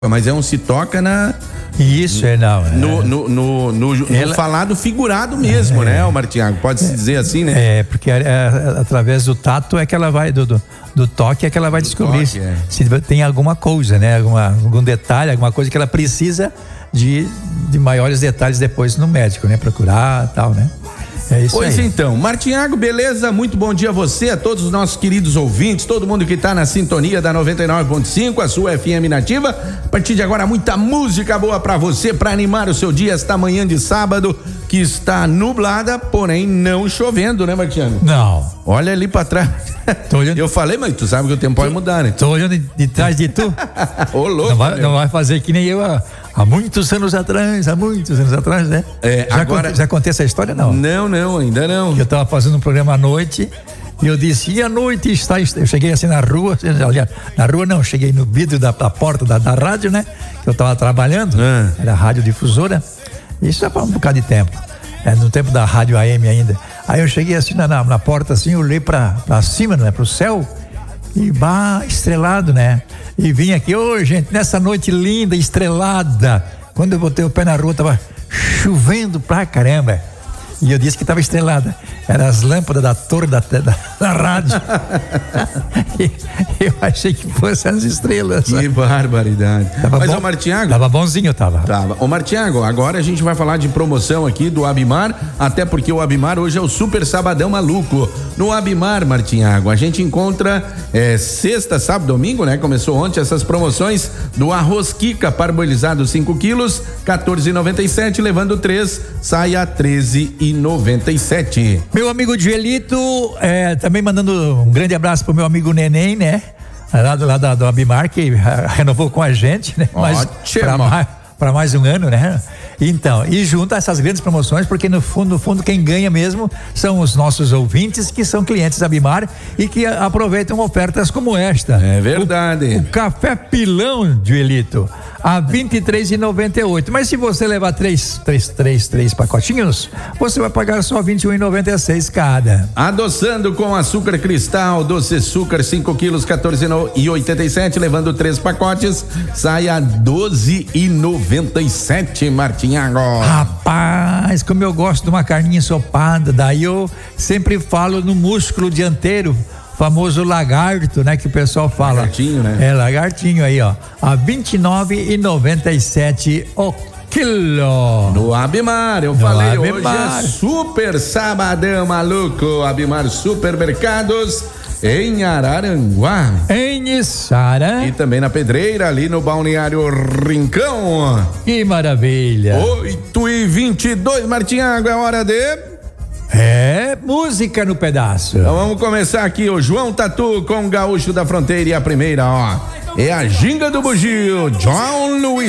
mas é um se toca na... Isso, não. No falado figurado mesmo, né, o Martiago? Pode-se dizer assim, né? É, porque através do tato é que ela vai, do toque é que ela vai descobrir se tem alguma coisa, né? Algum detalhe, alguma coisa que ela precisa de maiores detalhes depois no médico, né? Procurar e tal, né? É isso pois aí. Então, Martiago, beleza? Muito bom dia a você, a todos os nossos queridos ouvintes, todo mundo que tá na sintonia da 99.5, a sua FM nativa. A partir de agora, muita música boa pra você, pra animar o seu dia esta manhã de sábado, que está nublada, porém não chovendo, né, Martiago? Não. Olha ali pra trás. Tô olhando... Eu falei, mas tu sabe que o tempo pode mudar, né? Tô olhando de trás de tu. Ô, louco. Não vai fazer que nem eu há muitos anos atrás, né? Já contei essa história, não? Não, ainda não. Eu tava fazendo um programa à noite e eu disse, e à noite está... Eu cheguei assim na rua, cheguei no vidro da porta da rádio, né? Que eu tava trabalhando, era rádio difusora. Isso já faz um bocado de tempo. No tempo da rádio AM ainda. Aí eu cheguei assim na porta, assim, olhei pra cima, né? Pro céu. E estrelado, né? E vim aqui, gente, nessa noite linda, estrelada. Quando eu botei o pé na rua, tava chovendo pra caramba. E eu disse que tava estrelada. Eram as lâmpadas da torre da rádio. Eu achei que fossem as estrelas. Que barbaridade. Mas o Martiago... Tava bonzinho, tava. Ô Martiago, agora a gente vai falar de promoção aqui do Abimar, até porque o Abimar hoje é o Super Sabadão Maluco. No Abimar, Martiago, a gente encontra sexta, sábado, domingo, né? Começou ontem essas promoções do arroz Kika parboilizado 5 quilos, 14,97, levando 3, sai a 13,97. Meu amigo Joelito, também mandando um grande abraço pro meu amigo Neném, né? Lá do Abimar, que renovou com a gente, né? Para mais um ano, né? Então, e junto a essas grandes promoções, porque no fundo, quem ganha mesmo são os nossos ouvintes, que são clientes da Abimar e que aproveitam ofertas como esta. É verdade. O café pilão, Joelito, a R$23,98. Mas se você levar três pacotinhos, você vai pagar só R$21,96 cada. Adoçando com açúcar cristal, doce açúcar 5 quilos, 14,87, levando 3 pacotes, sai a 12,97, Martinhago. Rapaz, como eu gosto de uma carninha ensopada, daí eu sempre falo no músculo dianteiro, famoso lagarto, né? Que o pessoal fala. Lagartinho, né? É, lagartinho aí, ó. A R$29,97 o quilo. No Abimar, falei, hoje é Super Sabadão Maluco. Abimar Supermercados em Araranguá, em Içara e também na Pedreira, ali no Balneário Rincão. Que maravilha. 8h22, Martinhago, é hora de... música no pedaço. Então vamos começar aqui, o João Tatu com o Gaúcho da Fronteira, e a primeira, é a Ginga do Bugio, John Luiz.